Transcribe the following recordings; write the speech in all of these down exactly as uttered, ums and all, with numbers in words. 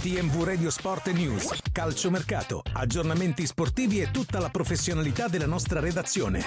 T M V Radio Sport News, calciomercato, aggiornamenti sportivi e tutta la professionalità della nostra redazione.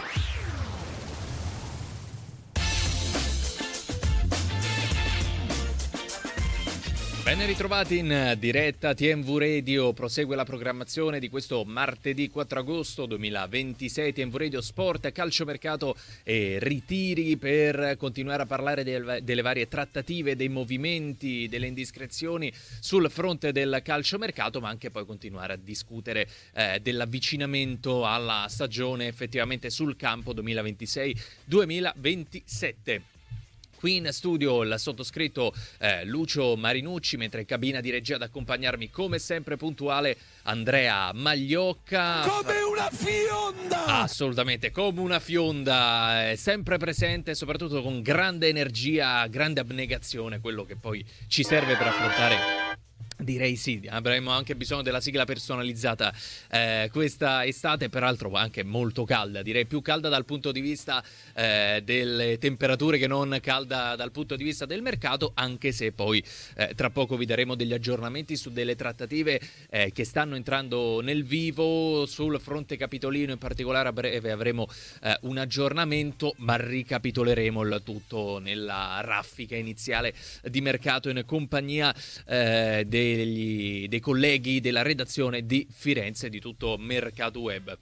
Ben ritrovati in diretta T M V Radio, prosegue la programmazione di questo martedì quattro agosto duemilaventisei, T M V Radio Sport, calciomercato e ritiri per continuare a parlare del, delle varie trattative, dei movimenti, delle indiscrezioni sul fronte del calciomercato, ma anche poi continuare a discutere eh, dell'avvicinamento alla stagione effettivamente sul campo duemilaventisei duemilaventisette. Qui in studio il sottoscritto eh, Lucio Marinucci, mentre in cabina di regia ad accompagnarmi come sempre puntuale Andrea Magliocca. Come una fionda! Assolutamente, come una fionda, eh, sempre presente, soprattutto con grande energia, grande abnegazione, quello che poi ci serve per affrontare. Direi sì, avremo anche bisogno della sigla personalizzata eh, questa estate, peraltro anche molto calda, direi più calda dal punto di vista eh, delle temperature che non calda dal punto di vista del mercato, anche se poi eh, tra poco vi daremo degli aggiornamenti su delle trattative eh, che stanno entrando nel vivo. Sul fronte capitolino in particolare a breve avremo eh, un aggiornamento, ma ricapitoleremo il tutto nella raffica iniziale di mercato in compagnia eh, dei Degli, dei colleghi della redazione di Firenze di tutto Mercato Web.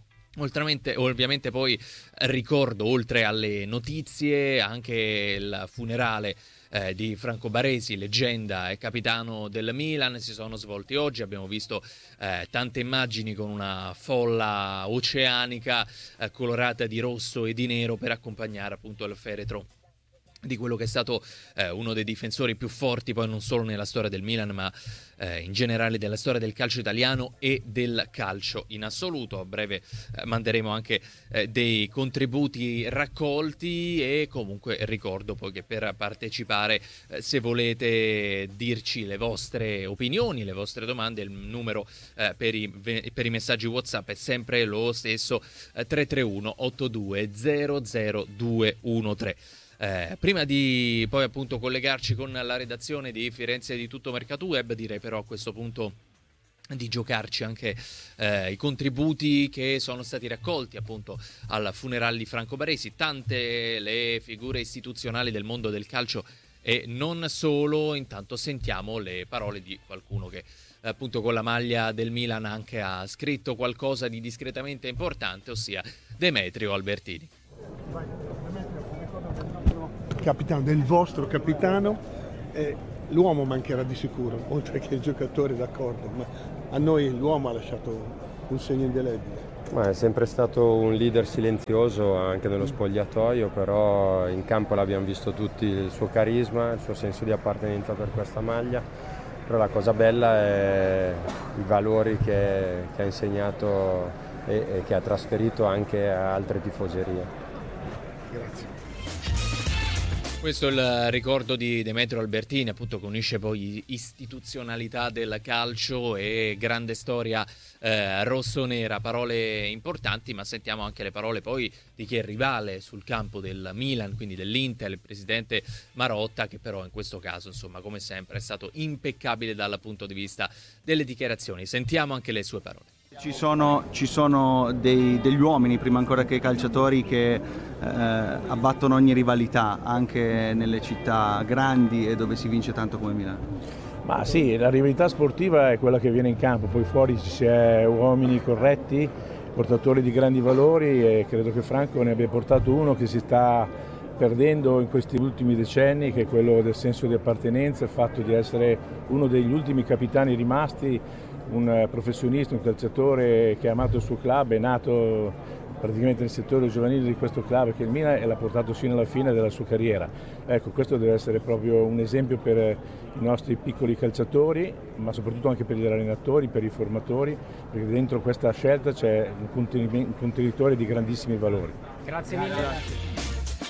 Oltre, ovviamente poi ricordo, oltre alle notizie, anche il funerale eh, di Franco Baresi, leggenda e capitano del Milan, si sono svolti oggi. Abbiamo visto eh, tante immagini con una folla oceanica eh, colorata di rosso e di nero per accompagnare appunto il feretro di quello che è stato eh, uno dei difensori più forti, poi non solo nella storia del Milan, ma eh, in generale della storia del calcio italiano e del calcio in assoluto. A breve eh, manderemo anche eh, dei contributi raccolti, e comunque ricordo poi che per partecipare, eh, se volete dirci le vostre opinioni, le vostre domande, il numero eh, per, i, per i messaggi WhatsApp è sempre lo stesso, eh, tre tre uno otto due zero zero due uno tre. Eh, prima di poi appunto collegarci con la redazione di Firenze di tutto Mercato Web, direi però a questo punto di giocarci anche eh, i contributi che sono stati raccolti appunto al funerale di Franco Baresi. Tante le figure istituzionali del mondo del calcio e non solo. Intanto sentiamo le parole di qualcuno che appunto con la maglia del Milan anche ha scritto qualcosa di discretamente importante, ossia Demetrio Albertini. Capitano, del vostro capitano, eh, l'uomo mancherà di sicuro, oltre che il giocatore, d'accordo, ma a noi l'uomo ha lasciato un segno indelebile. Ma è sempre stato un leader silenzioso anche nello spogliatoio, però in campo l'abbiamo visto tutti, il suo carisma, il suo senso di appartenenza per questa maglia, però la cosa bella è i valori che, che ha insegnato e, e che ha trasferito anche a altre tifoserie. Grazie. Questo è il ricordo di Demetrio Albertini, appunto, che unisce poi istituzionalità del calcio e grande storia eh, rossonera. Parole importanti, ma sentiamo anche le parole poi di chi è rivale sul campo del Milan, quindi dell'Inter, il presidente Marotta, che però in questo caso, insomma, come sempre è stato impeccabile dal punto di vista delle dichiarazioni. Sentiamo anche le sue parole. Ci sono, ci sono dei, degli uomini, prima ancora che calciatori, che eh, abbattono ogni rivalità, anche nelle città grandi e dove si vince tanto come Milano. Ma sì, la rivalità sportiva è quella che viene in campo, poi fuori ci si è uomini corretti, portatori di grandi valori, e credo che Franco ne abbia portato uno che si sta perdendo in questi ultimi decenni, che è quello del senso di appartenenza, il fatto di essere uno degli ultimi capitani rimasti, un professionista, un calciatore che ha amato il suo club, è nato praticamente nel settore giovanile di questo club che è il Milan, e l'ha portato fino alla fine della sua carriera. Ecco, questo deve essere proprio un esempio per i nostri piccoli calciatori, ma soprattutto anche per gli allenatori, per i formatori, perché dentro questa scelta c'è un contenitore di grandissimi valori. Grazie mille.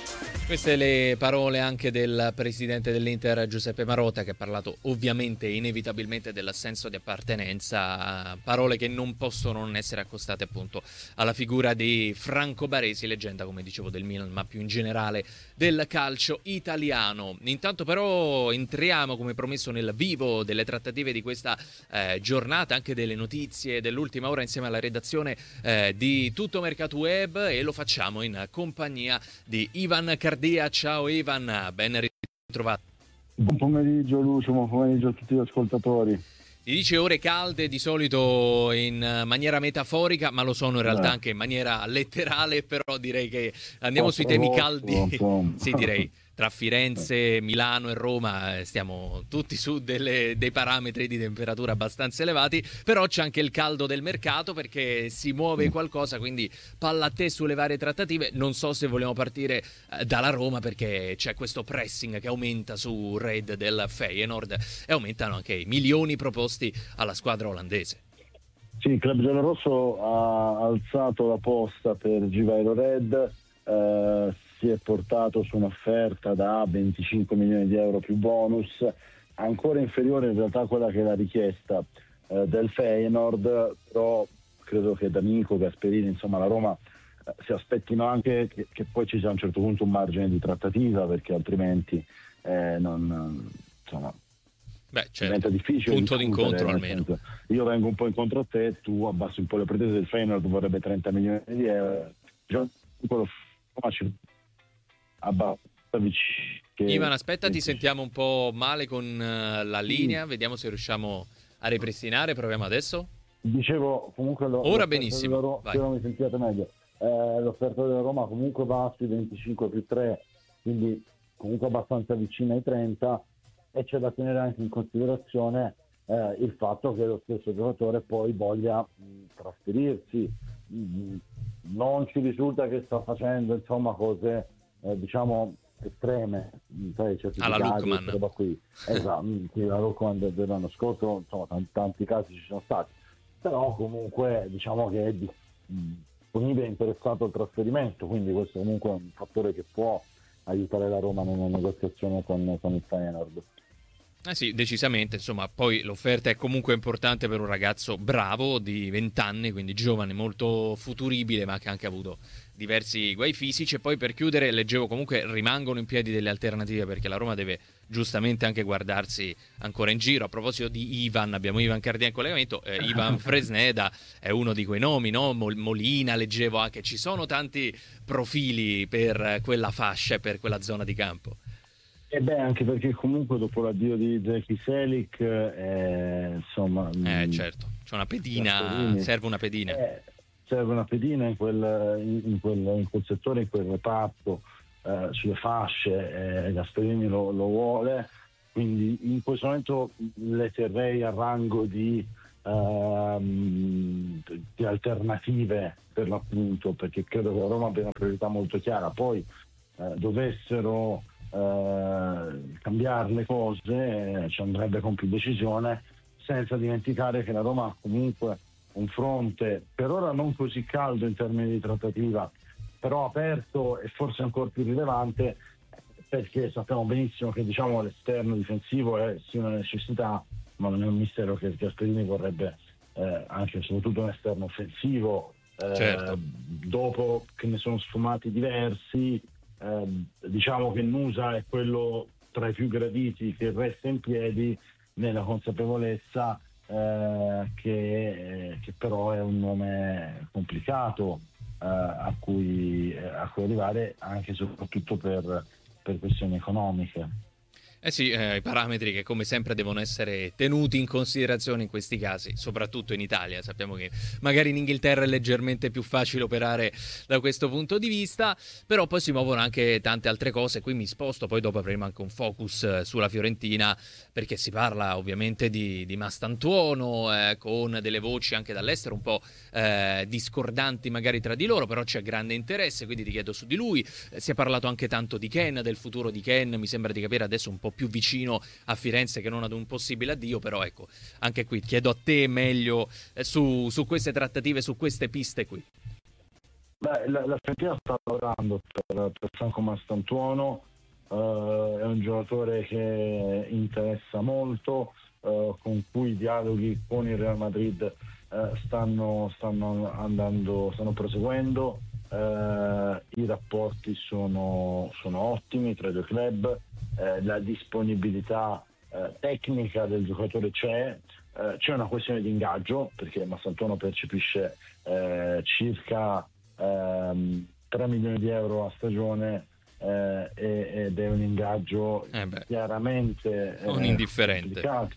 Queste le parole anche del presidente dell'Inter Giuseppe Marotta, che ha parlato ovviamente inevitabilmente dell'assenso di appartenenza, parole che non possono non essere accostate appunto alla figura di Franco Baresi, leggenda come dicevo del Milan, ma più in generale del calcio italiano. Intanto però entriamo come promesso nel vivo delle trattative di questa eh, giornata, anche delle notizie dell'ultima ora insieme alla redazione eh, di Tutto Mercato Web, e lo facciamo in compagnia di Ivan Cardia. Ciao Ivan, ben ritrovato. Buon pomeriggio Lucio, buon pomeriggio a tutti gli ascoltatori. Si dice ore calde di solito in maniera metaforica, ma lo sono in realtà Beh. anche in maniera letterale, però direi che andiamo Oh, sui temi oh, caldi. oh, oh. Sì, direi. Tra Firenze, Milano e Roma eh, stiamo tutti su delle, dei parametri di temperatura abbastanza elevati, però c'è anche il caldo del mercato perché si muove qualcosa, quindi palla a te sulle varie trattative. Non so se vogliamo partire eh, dalla Roma, perché c'è questo pressing che aumenta su Red del Feyenoord e aumentano anche i milioni proposti alla squadra olandese. Sì, il club giallorosso ha alzato la posta per Givairo Red, eh, si è portato su un'offerta da venticinque milioni di euro più bonus, ancora inferiore in realtà a quella che è la richiesta eh, del Feyenoord, però credo che D'Amico, Gasperini, insomma la Roma eh, si aspettino anche che, che poi ci sia a un certo punto un margine di trattativa, perché altrimenti eh, non insomma Beh, certo. diventa difficile. Punto d'incontro nel almeno. senso, io vengo un po' incontro a te, tu abbassi un po' le pretese del Feyenoord, vorrebbe trenta milioni di euro. Già, quello facile. Abbastanza vicino. Che... Ivan, aspetta, ti sentiamo un po' male con uh, la linea, vediamo se riusciamo a ripristinare, proviamo adesso. Dicevo, comunque lo, Ora benissimo, Ro- vai. spero mi sentiate meglio. Eh, l'offerta della Roma comunque va sui venticinque più tre, quindi comunque abbastanza vicina ai trenta, e c'è da tenere anche in considerazione eh, il fatto che lo stesso giocatore poi voglia mh, trasferirsi. Mh, non ci risulta che sta facendo insomma cose eh, diciamo estreme, sai, alla Lookman, roba qui. Esatto, qui la Lookman del- dell'anno scorso, insomma tanti, tanti casi ci sono stati, però comunque diciamo che è di- disponibile e interessato al trasferimento, quindi questo comunque è un fattore che può aiutare la Roma nella negoziazione con, con il Feyenoord. Eh sì, decisamente, insomma, poi l'offerta è comunque importante per un ragazzo bravo di venti anni, quindi giovane, molto futuribile, ma che ha anche avuto diversi guai fisici. E poi per chiudere, leggevo comunque rimangono in piedi delle alternative, perché la Roma deve giustamente anche guardarsi ancora in giro. A proposito di Ivan, abbiamo Ivan Cardia in collegamento, eh, Ivan Fresneda è uno di quei nomi, no? Mol- Molina, leggevo anche, ci sono tanti profili per quella fascia e per quella zona di campo. E beh, anche perché comunque dopo l'addio di Zeki Selic, eh, insomma... Eh mh, certo, c'è una pedina, Gasperini, serve una pedina. eh, serve una pedina in quel, in, in quel, in quel settore, in quel reparto, eh, sulle fasce, eh, Gasperini lo, lo vuole, quindi in questo momento le terrei a rango di, ehm, di alternative per l'appunto, perché credo che la Roma abbia una priorità molto chiara. Poi eh, dovessero Uh, cambiare le cose, eh, ci andrebbe con più decisione, senza dimenticare che la Roma ha comunque un fronte per ora non così caldo in termini di trattativa, però aperto e forse ancora più rilevante, perché sappiamo benissimo che diciamo l'esterno difensivo è sì una necessità, ma non è un mistero che Gasperini vorrebbe eh, anche e soprattutto un esterno offensivo, eh, Certo. dopo che ne sono sfumati diversi. Eh, diciamo che Nusa è quello tra i più graditi che resta in piedi, nella consapevolezza eh, che, che però è un nome complicato eh, a, cui, a cui arrivare, anche e soprattutto per, per questioni economiche. Eh sì, eh, i parametri che come sempre devono essere tenuti in considerazione in questi casi, soprattutto in Italia. Sappiamo che magari in Inghilterra è leggermente più facile operare da questo punto di vista, però poi si muovono anche tante altre cose. Qui mi sposto, poi dopo avremo anche un focus eh, sulla Fiorentina, perché si parla ovviamente di, di Mastantuono, eh, con delle voci anche dall'estero un po' eh, discordanti magari tra di loro, però c'è grande interesse, quindi ti chiedo su di lui. Eh, si è parlato anche tanto di Ken, del futuro di Ken, mi sembra di capire adesso un po' più vicino a Firenze che non ad un possibile addio, però ecco, anche qui chiedo a te meglio eh, su, su queste trattative, su queste piste qui. Beh, la, la Fiorentina sta lavorando per, per Franco Mastantuono, uh, è un giocatore che interessa molto, uh, con cui i dialoghi con il Real Madrid uh, stanno, stanno andando, stanno proseguendo, uh, i rapporti sono, sono ottimi tra i due club, uh, la disponibilità uh, tecnica del giocatore c'è, uh, c'è una questione di ingaggio perché Mastantuono percepisce uh, circa Um, tre milioni di euro a stagione eh, ed è un ingaggio eh beh, chiaramente non eh, indifferente,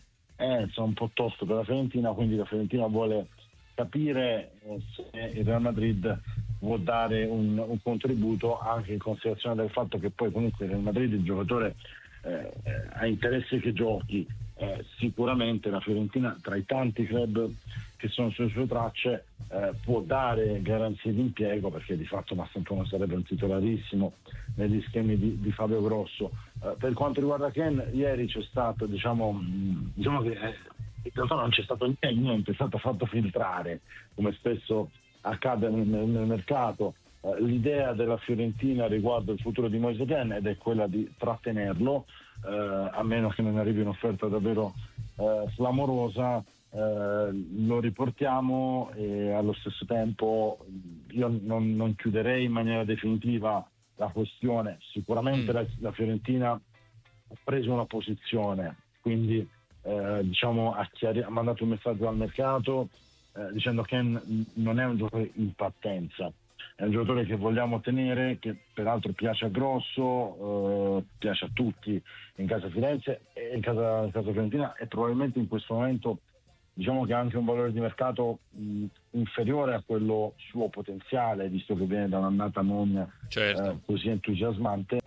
è insomma, un po' tosto per la Fiorentina, quindi la Fiorentina vuole capire eh, se il Real Madrid vuol dare un, un contributo, anche in considerazione del fatto che poi comunque il Real Madrid il giocatore eh, ha interesse che giochi. Eh, sicuramente la Fiorentina, tra i tanti club che sono sulle sue tracce, eh, può dare garanzie di impiego, perché di fatto Mastantuono sarebbe un titolarissimo negli schemi di, di Fabio Grosso. Eh, per quanto riguarda Ken, ieri c'è stato, diciamo, mh, diciamo che eh, in realtà non c'è stato niente, è stato fatto filtrare, come spesso accade nel, nel mercato, eh, l'idea della Fiorentina riguardo il futuro di Moise Kean, ed è quella di trattenerlo, eh, a meno che non arrivi un'offerta davvero eh, clamorosa. Eh, lo riportiamo e allo stesso tempo io non, non chiuderei in maniera definitiva la questione. Sicuramente mm. la, la Fiorentina ha preso una posizione, quindi eh, diciamo ha, chiari- ha mandato un messaggio al mercato eh, dicendo che n- non è un giocatore in partenza, è un giocatore che vogliamo tenere, che peraltro piace a Grosso, eh, piace a tutti in casa Firenze e in casa, in casa Fiorentina, e probabilmente in questo momento diciamo che ha anche un valore di mercato mh, inferiore a quello suo potenziale, visto che viene da un'annata non certo. eh, così entusiasmante,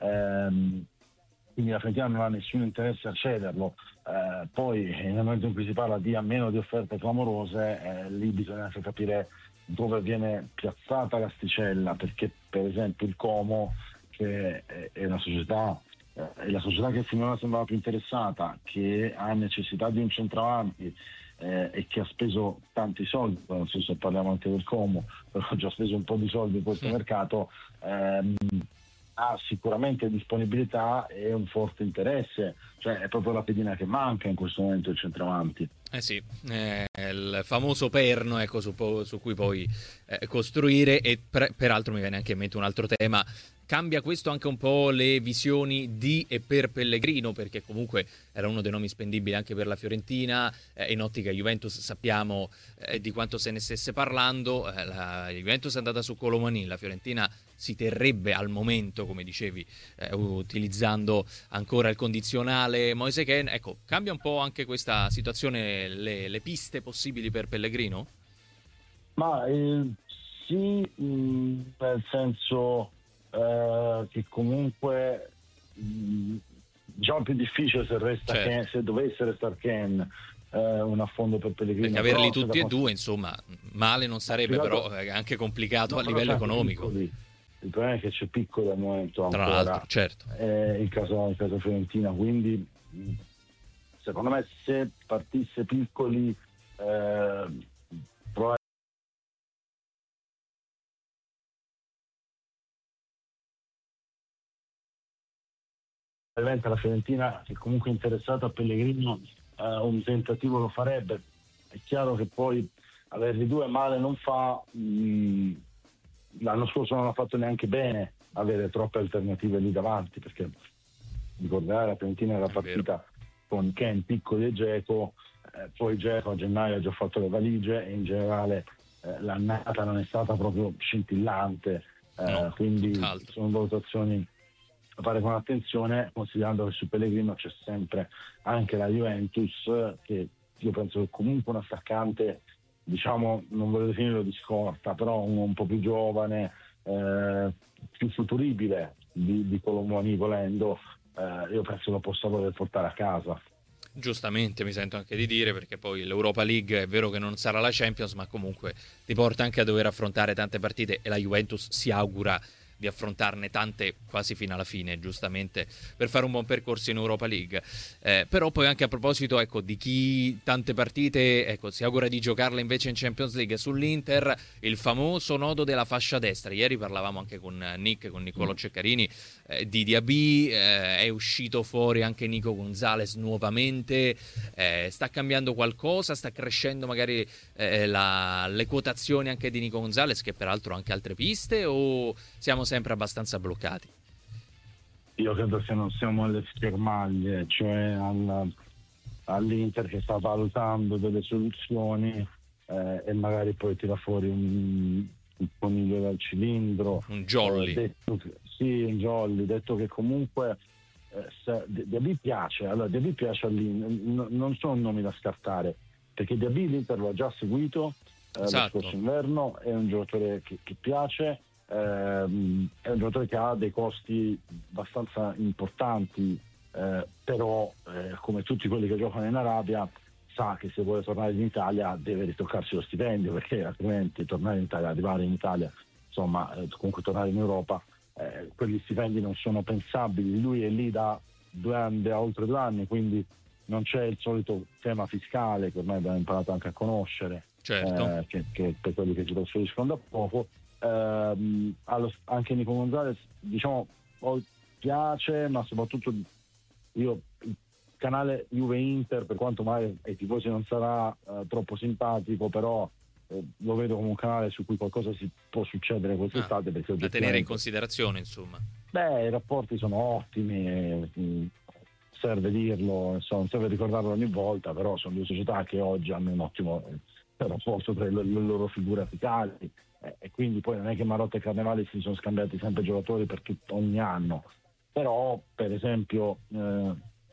ehm, quindi la Fiorentina non ha nessun interesse a cederlo. Eh, poi nel momento in cui si parla di a meno di offerte clamorose, eh, lì bisogna anche capire dove viene piazzata l'asticella, perché per esempio il Como, che è, è una società è la società che finora sembrava più interessata, che ha necessità di un centravanti eh, e che ha speso tanti soldi, non so se parliamo anche del Como, però ha già speso un po' di soldi in questo mm. mercato, ehm, ha sicuramente disponibilità e un forte interesse, cioè è proprio la pedina che manca in questo momento il centravanti. Eh sì, eh, il famoso perno, ecco, su, po- su cui poi eh, costruire. E per- peraltro mi viene anche in mente un altro tema. Cambia questo anche un po' le visioni di e per Pellegrino, perché comunque era uno dei nomi spendibili anche per la Fiorentina, eh, in ottica Juventus sappiamo eh, di quanto se ne stesse parlando, eh, la Juventus è andata su Colomani, la Fiorentina si terrebbe al momento, come dicevi, eh, utilizzando ancora il condizionale Moise Kean. Ecco, cambia un po' anche questa situazione, le, le piste possibili per Pellegrino? Ma eh, sì, mh, nel senso Uh, che comunque mh, diciamo più difficile se resta certo. Kean, se dovesse restare Kean, uh, un affondo per Pellegrino, perché averli però, tutti e da... due insomma male non sarebbe, però è anche complicato no, a livello economico. Piccoli. Il problema è che c'è Piccoli al momento ancora, tra l'altro, certo. eh, in casa, in casa Fiorentina, quindi mh, secondo me se partisse Piccoli eh, la Fiorentina, che comunque è interessata a Pellegrino, eh, un tentativo lo farebbe. È chiaro che poi averli due male non fa. Mh, l'anno scorso non ha fatto neanche bene avere troppe alternative lì davanti, perché ricordare la Fiorentina era partita con Kean, Piccoli e Dzeko, eh, poi Dzeko a gennaio ha già fatto le valigie e in generale eh, l'annata non è stata proprio scintillante, eh, no, quindi tutt'altro. Sono valutazioni a fare con attenzione, considerando che su Pellegrino c'è sempre anche la Juventus, che io penso che comunque un attaccante, diciamo, non voglio definirlo di scorta, però uno un po' più giovane, eh, più futuribile di, di Colomani volendo, eh, io penso lo possa voler portare a casa. Giustamente, mi sento anche di dire, perché poi l'Europa League è vero che non sarà la Champions, ma comunque ti porta anche a dover affrontare tante partite e la Juventus si augura di affrontarne tante quasi fino alla fine, giustamente per fare un buon percorso in Europa League. Eh, però poi anche a proposito, ecco, di chi tante partite, ecco, si augura di giocarle invece in Champions League, sull'Inter il famoso nodo della fascia destra. Ieri parlavamo anche con Nick, con Niccolò Ceccarini, eh, di Diaby, eh, è uscito fuori anche Nico Gonzalez nuovamente, eh, sta cambiando qualcosa, sta crescendo magari eh, la, le quotazioni anche di Nico Gonzalez, che peraltro ha anche altre piste, o siamo sempre abbastanza bloccati? Io credo che non siamo alle schermaglie, cioè al, all'Inter che sta valutando delle soluzioni eh, e magari poi tira fuori un, un coniglio dal cilindro. Un jolly. Eh, detto che, sì, un jolly, detto che comunque eh, se, Diaby piace, allora Diaby piace all'Inter, n- non sono nomi da scartare, perché Diaby l'Inter lo ha già seguito eh, Esatto. lo scorso inverno, è un giocatore che, che piace. Ehm, è un giocatore che ha dei costi abbastanza importanti, eh, però eh, come tutti quelli che giocano in Arabia sa che se vuole tornare in Italia deve ritoccarsi lo stipendio, perché altrimenti tornare in Italia, arrivare in Italia, insomma eh, comunque tornare in Europa, eh, quegli stipendi non sono pensabili. Lui è lì da due anni, da oltre due anni, quindi non c'è il solito tema fiscale che ormai abbiamo imparato anche a conoscere, Certo. eh, che, che per quelli che si trasferiscono da poco. Uh, allo, anche Nico Gonzalez, diciamo, oh, piace, ma soprattutto io il canale Juve Inter, per quanto mai ai tifosi non sarà uh, troppo simpatico, però uh, lo vedo come un canale su cui qualcosa si può succedere quest'estate, Ah, perché da tenere in considerazione, insomma. Beh, i rapporti sono ottimi, e, mh, serve dirlo, insomma, non serve ricordarlo ogni volta, però sono due società che oggi hanno un ottimo eh, rapporto tra le, le loro figure apicali. Eh, e quindi poi non è che Marotta e Carnevali si sono scambiati sempre giocatori per tutto, ogni anno, però per esempio eh,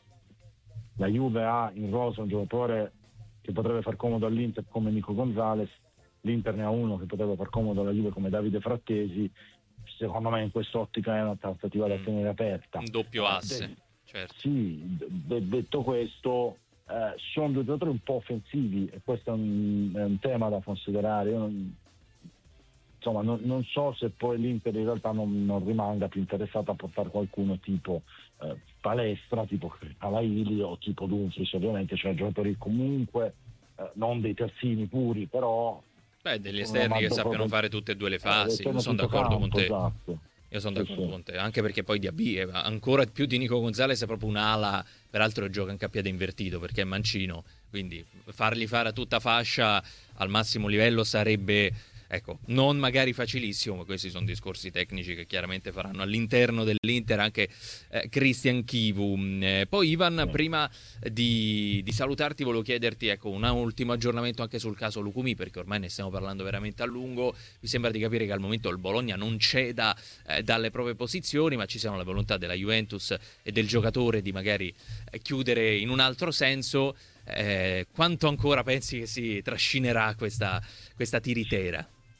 la Juve ha in rosa un giocatore che potrebbe far comodo all'Inter come Nico Gonzalez, l'Inter ne ha uno che potrebbe far comodo alla Juve come Davide Frattesi. Secondo me in quest'ottica è una trattativa da tenere aperta, Un doppio asse, eh, certo. Sì, de- detto questo, eh, sono due giocatori un po' offensivi e questo è un, è un tema da considerare. Io non, insomma, non, non so se poi l'Inter in realtà non, non rimanga più interessata a portare qualcuno tipo eh, Palestra, tipo Alaili o tipo Dumfries, ovviamente, cioè giocatori comunque eh, non dei terzini puri, però Beh, degli esterni che sappiano proprio, fare tutte e due le fasi. eh, Io sono d'accordo con te. Esatto. Io sono Sì, d'accordo sì. con te, anche perché poi Diaby è ancora più di Nico Gonzalez, è proprio un'ala, peraltro gioca anche a piede invertito perché è mancino, quindi fargli fare a tutta fascia al massimo livello sarebbe, ecco, non magari facilissimo, ma questi sono discorsi tecnici che chiaramente faranno all'interno dell'Inter anche eh, Christian Chivu. Eh, poi Ivan, Sì. prima di, di salutarti volevo chiederti, ecco, un ultimo aggiornamento anche sul caso Lucumí, perché ormai ne stiamo parlando veramente a lungo. Mi sembra di capire che al momento il Bologna non ceda eh, dalle proprie posizioni, ma ci siano la volontà della Juventus e del giocatore di magari eh, chiudere in un altro senso. Eh, quanto ancora pensi che si trascinerà questa, questa tiritera?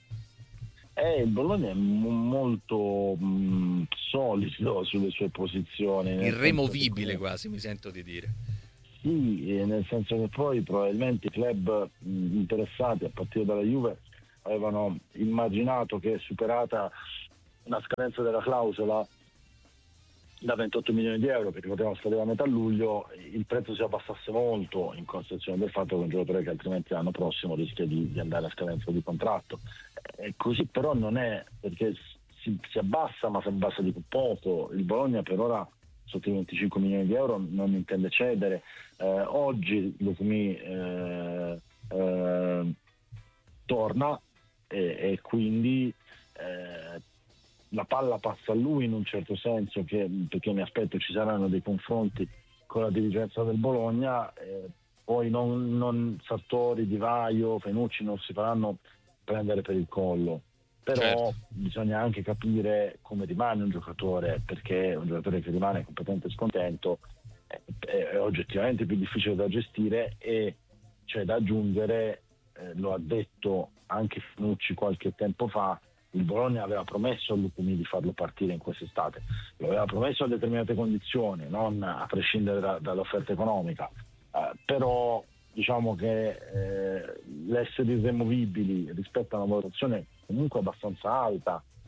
Eh, il Bologna è mo- molto mh, solido sulle sue posizioni. nel Irremovibile senso che- quasi, mi sento di dire. Sì, eh, nel senso che poi probabilmente i club mh, interessati a partire dalla Juve avevano immaginato che superata una scadenza della clausola da ventotto milioni di euro, che ricordiamo scadeva a metà luglio, il prezzo si abbassasse molto in considerazione del fatto che un giocatore che altrimenti l'anno prossimo rischia di, di andare a scadenza di contratto. E così però non è, perché si, si abbassa, ma si abbassa di poco. Il Bologna per ora sotto i venticinque milioni di euro non intende cedere. Eh, oggi Lucumí eh, eh, torna e, e quindi eh, la palla passa a lui in un certo senso, che, perché mi aspetto ci saranno dei confronti con la dirigenza del Bologna, eh, poi non, non Sartori, Di Vaio, Fenucci non si faranno prendere per il collo, però Certo. bisogna anche capire come rimane un giocatore, perché un giocatore che rimane competente e scontento è, è oggettivamente più difficile da gestire, e c'è da aggiungere, eh, lo ha detto anche Fenucci qualche tempo fa, il Bologna aveva promesso a Lucumí di farlo partire in quest'estate, lo aveva promesso a determinate condizioni, non a prescindere da, dall'offerta economica, eh, però diciamo che eh, l'essere irremovibili rispetto a una valutazione comunque abbastanza alta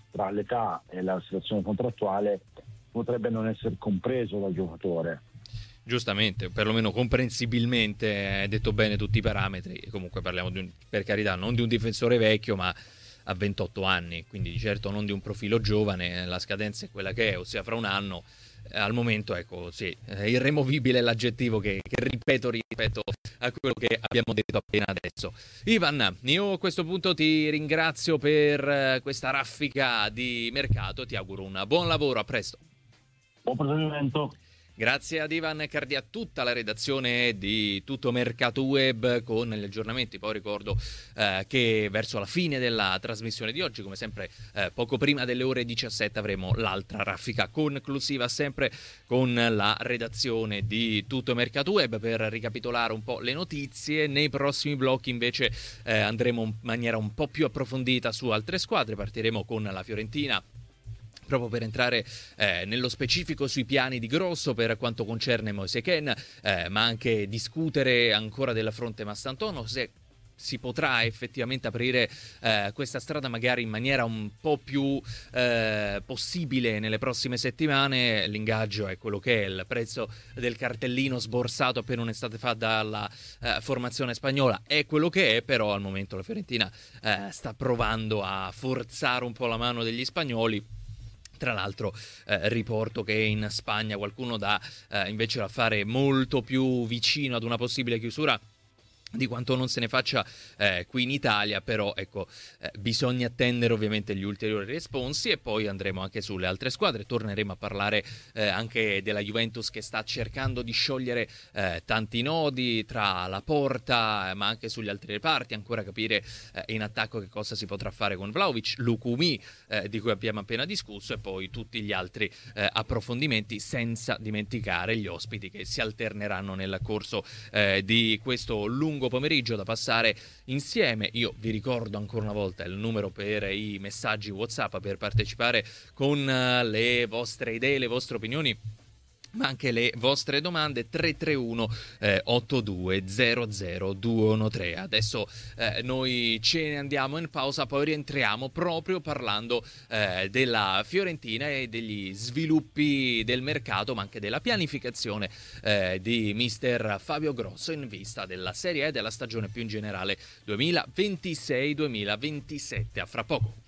tra l'età e la situazione contrattuale potrebbe non essere compreso dal giocatore. Giustamente, perlomeno comprensibilmente, hai detto bene tutti i parametri. Comunque parliamo di un, per carità, non di un difensore vecchio, ma a ventotto anni, quindi di certo non di un profilo giovane. La scadenza è quella che è, ossia fra un anno. Al momento, ecco, sì, è irremovibile l'aggettivo che, che ripeto rispetto a quello che abbiamo detto appena adesso. Ivan, io a questo punto ti ringrazio per questa raffica di mercato, ti auguro un buon lavoro, a presto. Buon proseguimento. Grazie ad Ivan Cardi, a tutta la redazione di Tutto Mercato Web con gli aggiornamenti. Poi ricordo eh, che verso la fine della trasmissione di oggi, come sempre eh, poco prima delle ore diciassette, avremo l'altra raffica conclusiva sempre con la redazione di Tutto Mercato Web per ricapitolare un po' le notizie. Nei prossimi blocchi invece eh, andremo in maniera un po' più approfondita su altre squadre. Partiremo con la Fiorentina, proprio per entrare eh, nello specifico sui piani di Grosso per quanto concerne Moise Kean, eh, ma anche discutere ancora della fronte Mastantuono, se si potrà effettivamente aprire eh, questa strada magari in maniera un po' più eh, possibile nelle prossime settimane. L'ingaggio è quello che è, il prezzo del cartellino sborsato appena un'estate fa dalla eh, formazione spagnola è quello che è, però al momento la Fiorentina eh, sta provando a forzare un po' la mano degli spagnoli. Tra l'altro eh, riporto che in Spagna qualcuno dà eh, invece l'affare molto più vicino ad una possibile chiusura di quanto non se ne faccia eh, qui in Italia, però ecco eh, bisogna attendere ovviamente gli ulteriori responsi e poi andremo anche sulle altre squadre. Torneremo a parlare eh, anche della Juventus, che sta cercando di sciogliere eh, tanti nodi tra la porta, eh, ma anche sugli altri reparti, ancora capire eh, in attacco che cosa si potrà fare con Vlahovic, Lukumi eh, di cui abbiamo appena discusso, e poi tutti gli altri eh, approfondimenti, senza dimenticare gli ospiti che si alterneranno nel corso eh, di questo lungo pomeriggio da passare insieme. Io vi ricordo ancora una volta il numero per i messaggi WhatsApp per partecipare con le vostre idee, le vostre opinioni, ma anche le vostre domande. Tre tre uno otto due zero zero due uno tre. Adesso eh, noi ce ne andiamo in pausa, poi rientriamo proprio parlando eh, della Fiorentina e degli sviluppi del mercato, ma anche della pianificazione eh, di mister Fabio Grosso in vista della Serie E, della stagione più in generale duemilaventisei duemilaventisette. A fra poco.